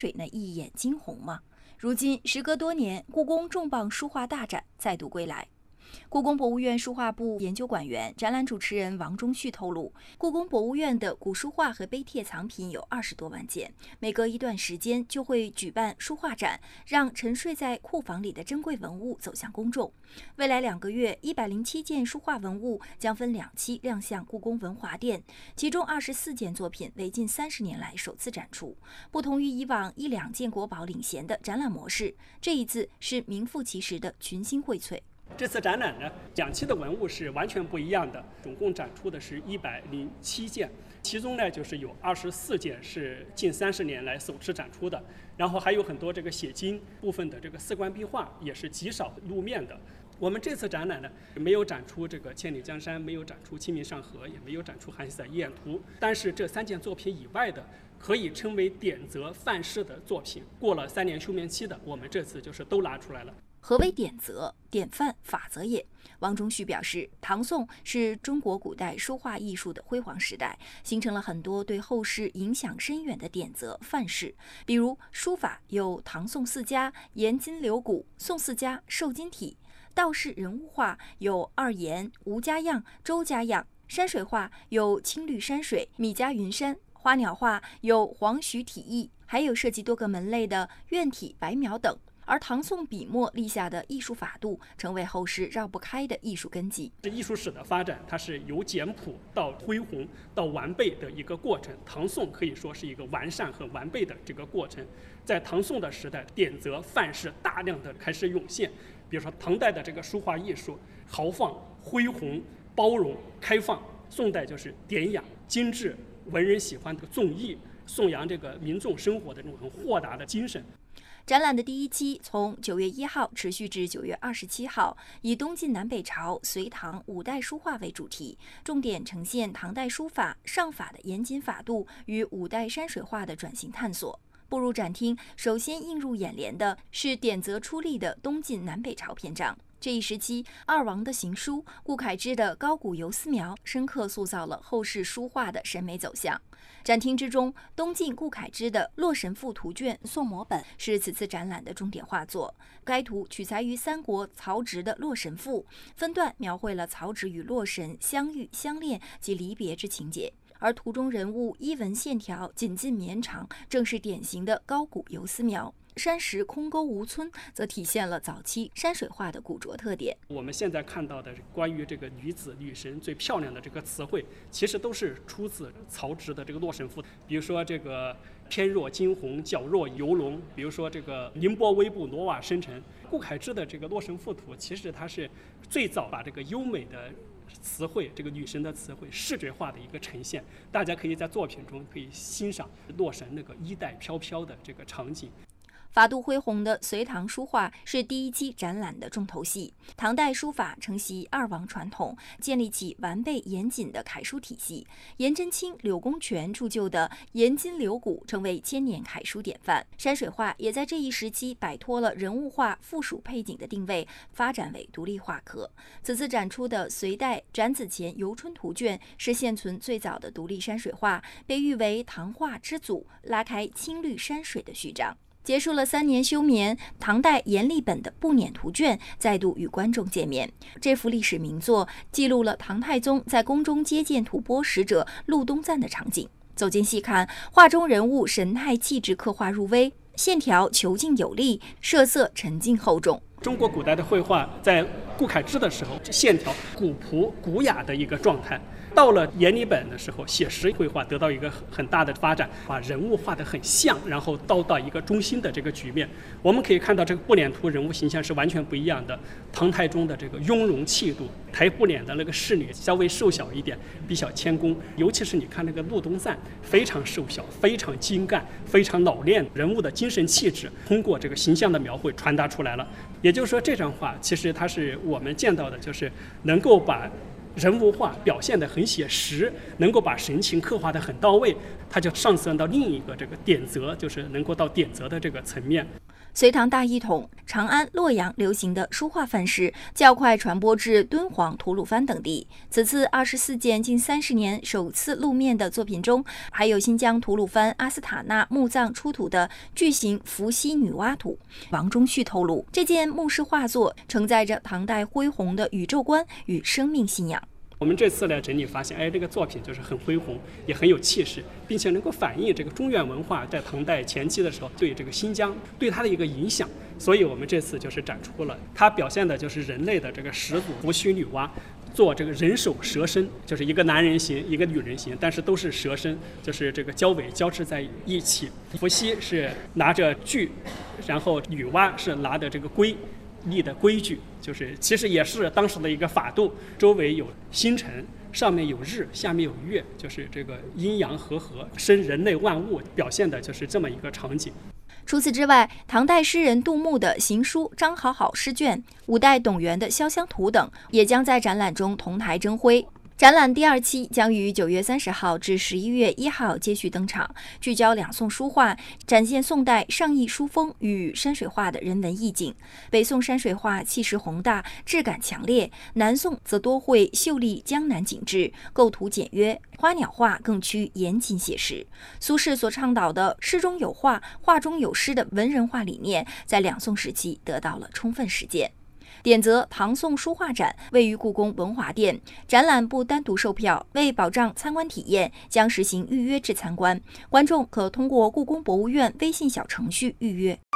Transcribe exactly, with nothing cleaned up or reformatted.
水呢一眼惊红吗？如今时隔多年，故宫重磅书画大展再度归来。故宫博物院书画部研究馆员、展览主持人王忠旭透露，故宫博物院的古书画和碑帖藏品有二十多万件，每隔一段时间就会举办书画展，让沉睡在库房里的珍贵文物走向公众。未来两个月，一百零七件书画文物将分两期亮相故宫文华殿，其中二十四件作品为近三十年来首次展出。不同于以往一两件国宝领衔的展览模式，这一次是名副其实的群星荟萃。 这次展览呢，两期的文物是完全不一样的，总共展出的是一百零七件，其中呢就是有二十四件是近三十年来首次展出的，然后还有很多这个写经部分的这个四观壁画也是极少露面的。我们这次展览呢，没有展出这个《千里江山》，没有展出《清明上河》，也没有展出《韩熙载夜宴图》，但是这三件作品以外的，可以称为典则范式的作品，过了三年休眠期的，我们这次就是都拿出来了。 何为典则、典范、法则也？王忠旭表示，唐宋是中国古代书画艺术的辉煌时代，形成了很多对后世影响深远的典则范式。比如书法有唐宋四家颜筋柳骨，宋四家瘦金体；道士人物画有二颜、吴家样、周家样；山水画有青绿山水、米家云山；花鸟画有黄徐体意，还有涉及多个门类的院体、白描等。而唐宋笔墨立下的艺术法度，成为后世绕不开的艺术根基。 这艺术史的发展，它是由简朴到恢宏到完备的一个过程。唐宋可以说是一个完善和完备的这个过程。在唐宋的时代，典则范式大量的开始涌现。比如说唐代的这个书画艺术，豪放、恢宏、包容、开放；宋代就是典雅、精致，文人喜欢的纵逸，颂扬这个民众生活的这种很豁达的精神。 展览的第一期从九月一号持续至九月二十七号，以东晋南北朝、隋唐、五代书画为主题，重点呈现唐代书法、上法的严谨法度与五代山水画的转型探索。步入展厅，首先映入眼帘的是典则出力的东晋南北朝篇章。这一时期，二王的行书、顾恺之的高古游丝描，深刻塑造了后世书画的审美走向。展厅之中，东晋顾恺之的《洛神赋图卷宋摹本》是此次展览的重点画作。该图取材于三国曹植的《洛神赋》，分段描绘了曹植与洛神相遇、相恋及离别之情节。而图中人物衣纹线条紧近绵长，正是典型的高古游丝描。山石空沟无皴，则体现了早期山水画的古拙特点。 我们现在看到的关于这个女子、女神最漂亮的这个词汇，其实都是出自曹植的这个《洛神赋》。比如说这个翩若惊鸿，皎若游龙；比如说这个凌波微步，挪瓦生尘。顾恺之的这个《洛神赋图》，其实它是最早把这个优美的词汇，这个女神的词汇视觉化的一个呈现。大家可以在作品中可以欣赏洛神那个衣带飘飘的这个场景。 法度恢宏的隋唐书画是第一期展览的重头戏。唐代书法承袭二王传统，建立起完备严谨的楷书体系。颜真卿、柳公权铸就的颜筋柳骨成为千年楷书典范。山水画也在这一时期摆脱了人物画附属配景的定位，发展为独立画科。此次展出的隋代展子虔游春图卷是现存最早的独立山水画，被誉为唐画之祖，拉开青绿山水的序章。结束了三年休眠，唐代阎立本的步辇图卷再度与观众见面。这幅历史名作记录了唐太宗在宫中接见吐蕃使者陆东赞的场景。走近细看，画中人物神态气质刻画入微，线条遒劲有力，设色沉静厚重。 中国古代的绘画在顾恺之的时候，线条古朴古雅的一个状态。到了阎立本的时候，写实绘画得到一个很大的发展，把人物画得很像，然后到到一个中心的这个局面。我们可以看到这个步辇图人物形象是完全不一样的。唐太宗的这个雍容气度，抬步辇的那个侍女稍微瘦小一点，比较谦恭。尤其是你看那个陆东赞，非常瘦小，非常精干，非常老练，人物的精神气质通过这个形象的描绘传达出来了。也就是说，这张画其实它是我们见到的，就是能够把人物画表现得很写实，能够把神情刻画得很到位，它就上升到另一个这个典则，就是能够到典则的这个层面。 隋唐大一统，长安、洛阳流行的书画范式较快传播至敦煌、吐鲁番等地。此次二十四件近三十年首次露面的作品中，还有新疆吐鲁番阿斯塔纳墓葬出土的巨型伏羲女娲图。王中旭透露，这件墓室画作承载着唐代恢宏的宇宙观与生命信仰。 我们这次来整理发现，哎，这个作品就是很恢宏，也很有气势，并且能够反映这个中原文化在唐代前期的时候对这个新疆对它的一个影响。所以我们这次就是展出了它表现的就是人类的这个始祖伏羲女娲做这个人首蛇身，就是一个男人形一个女人形，但是都是蛇身，就是这个交尾交织在一起。伏羲是拿着锯，然后女娲是拿着这个圭立的规矩，就是其实也是当时的一个法度，周围有星辰，上面有日，下面有月，就是这个阴阳和合，生人类万物，表现的就是这么一个场景。 除此之外，唐代诗人杜牧的行书张好好诗卷、五代董源的潇湘图等，也将在展览中同台争辉。展览第二期将于九月三十号至十一月一号接续登场，聚焦两宋书画，展现宋代上意书风与山水画的人文意境。北宋山水画气势宏大，质感强烈；南宋则多绘秀丽江南景致，构图简约，花鸟画更趋严谨写实。苏轼所倡导的诗中有画、画中有诗的文人画理念，在两宋时期得到了充分实践。典则唐宋书画展位于故宫文华殿，展览不单独售票，为保障参观体验，将实行预约制参观。观众可通过故宫博物院微信小程序预约。